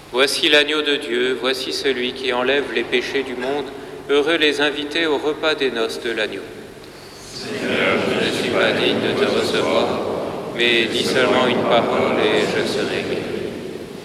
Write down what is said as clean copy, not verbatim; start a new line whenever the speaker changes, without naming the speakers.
Voici l'agneau de Dieu, voici celui qui enlève les péchés du monde. Heureux les invités au repas des noces de l'agneau.
Seigneur,
Je ne suis pas digne de te recevoir, mais dis seulement une parole et je serai guéri.